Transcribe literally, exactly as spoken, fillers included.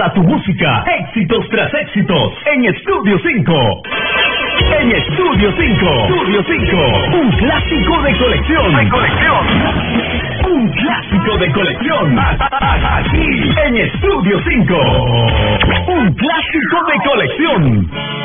Toda tu música, éxitos tras éxitos, en Estudio cinco. En Estudio cinco. Estudio cinco. Un clásico de colección. De colección. Un clásico de colección. Aquí, en Estudio cinco. Un clásico de colección.